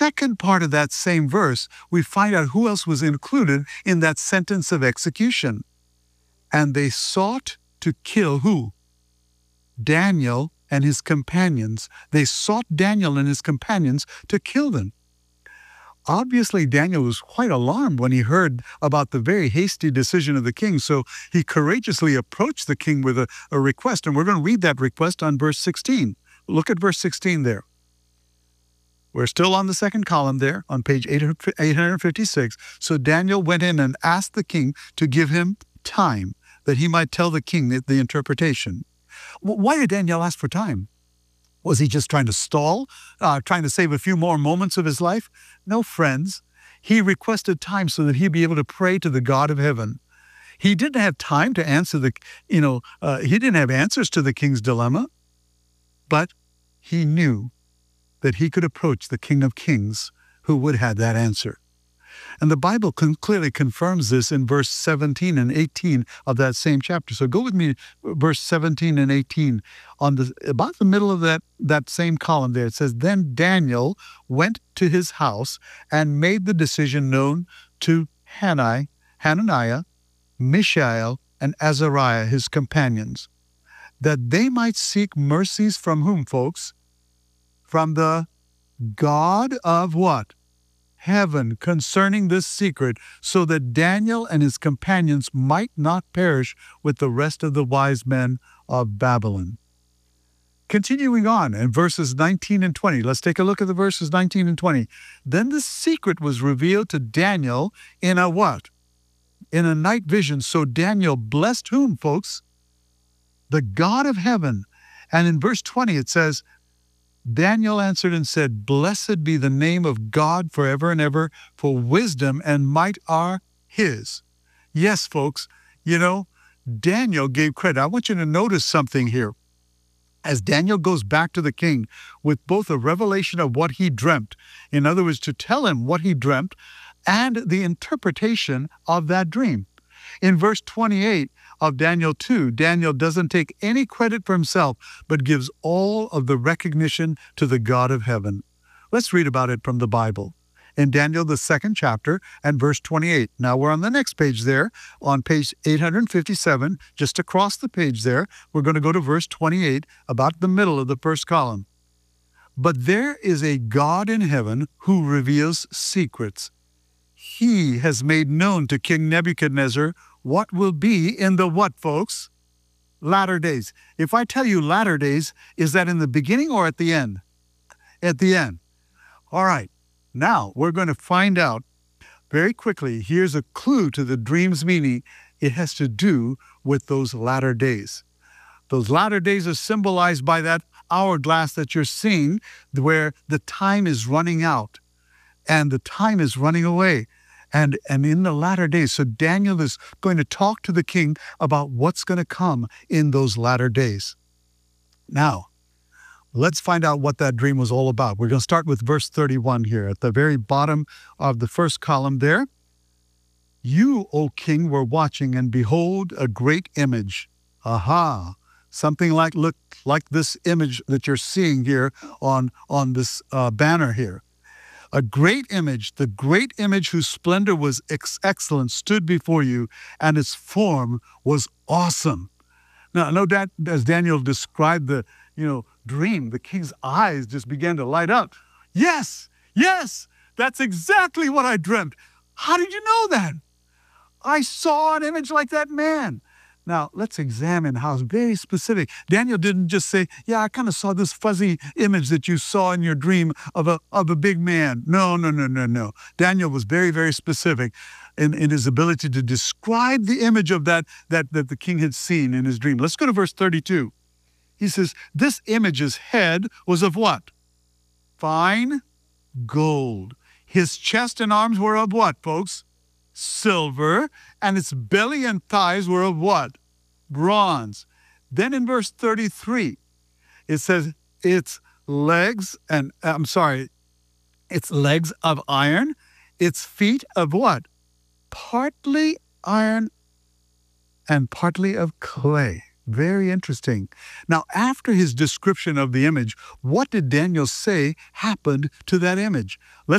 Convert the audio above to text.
second part of that same verse, we find out who else was included in that sentence of execution. And they sought to kill who? Daniel and his companions. They sought Daniel and his companions to kill them. Obviously, Daniel was quite alarmed when he heard about the very hasty decision of the king, so he courageously approached the king with a request, and we're going to read that request on verse 16. Look at verse 16 there. We're still on the second column there, on page 856. So Daniel went in and asked the king to give him time, that he might tell the king the interpretation. Why did Daniel ask for time? Was he just trying to stall, trying to save a few more moments of his life? No, friends. He requested time so that he'd be able to pray to the God of heaven. He didn't have time to answer he didn't have answers to the king's dilemma, but he knew that he could approach the King of Kings who would have that answer. And the Bible clearly confirms this in verse 17 and 18 of that same chapter. So go with me, verse 17 and 18. About the middle of that same column there, it says, Then Daniel went to his house and made the decision known to Hananiah, Mishael, and Azariah, his companions, that they might seek mercies from whom, folks? From the God of what? Heaven, concerning this secret, so that Daniel and his companions might not perish with the rest of the wise men of Babylon. Continuing on in verses 19 and 20, let's take a look at the verses 19 and 20. Then the secret was revealed to Daniel in a what? In a night vision. So Daniel blessed whom, folks? The God of heaven. And in verse 20 it says, Daniel answered and said, Blessed be the name of God forever and ever, for wisdom and might are his. Yes, folks, Daniel gave credit. I want you to notice something here. As Daniel goes back to the king with both a revelation of what he dreamt, in other words, to tell him what he dreamt, and the interpretation of that dream. In verse 28 of Daniel 2, Daniel doesn't take any credit for himself, but gives all of the recognition to the God of heaven. Let's read about it from the Bible. In Daniel, the second chapter, and verse 28. Now we're on the next page there, on page 857, just across the page there. We're going to go to verse 28, about the middle of the first column. But there is a God in heaven who reveals secrets. He has made known to King Nebuchadnezzar what will be in the what, folks? Latter days. If I tell you latter days, is that in the beginning or at the end? At the end. All right. Now, we're going to find out very quickly. Here's a clue to the dream's meaning. It has to do with those latter days. Those latter days are symbolized by that hourglass that you're seeing, where the time is running out and the time is running away. And in the latter days, so Daniel is going to talk to the king about what's going to come in those latter days. Now, let's find out what that dream was all about. We're going to start with verse 31 here at the very bottom of the first column there. You, O king, were watching, and behold, a great image. Aha! Something like this image that you're seeing here on this banner here. A great image, the great image whose splendor was excellent, stood before you, and its form was awesome. Now, I know that as Daniel described the dream, the king's eyes just began to light up. Yes, that's exactly what I dreamt. How did you know that? I saw an image like that man. Now, let's examine how it's very specific. Daniel didn't just say, I kind of saw this fuzzy image that you saw in your dream of a big man. No. Daniel was very, very specific in his ability to describe the image of that the king had seen in his dream. Let's go to verse 32. He says, this image's head was of what? Fine gold. His chest and arms were of what, folks? Silver, and its belly and thighs were of what? Bronze. Then in verse 33, it says its legs of iron, its feet of what? Partly iron and partly of clay. Very interesting. Now, after his description of the image, what did Daniel say happened to that image?